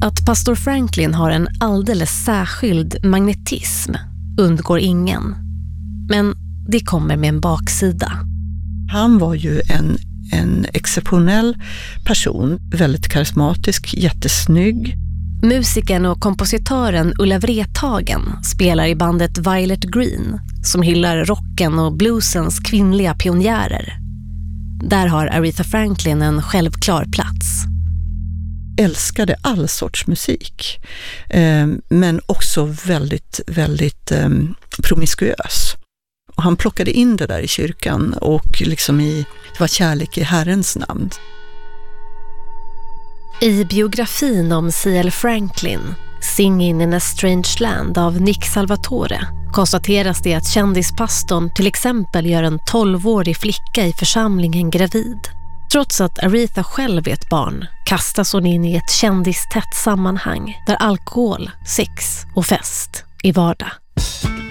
Att pastor Franklin har en alldeles särskild magnetism undgår ingen. Men det kommer med en baksida. Han var ju en exceptionell person, väldigt karismatisk, jättesnygg. Musikern och kompositören Ulla Wrethagen spelar i bandet Violet Green som hyllar rocken och bluesens kvinnliga pionjärer. Där har Aretha Franklin en självklar plats. Älskade all sorts musik, men också väldigt, väldigt promiskuös. Och han plockade in det där i kyrkan och liksom det var kärlek i Herrens namn. I biografin om C.L. Franklin, Singing in a Strange Land av Nick Salvatore, konstateras det att kändispastorn till exempel gör en 12-årig flicka i församlingen gravid. Trots att Aretha själv är ett barn kastas hon in i ett kändistätt sammanhang där alkohol, sex och fest är vardag.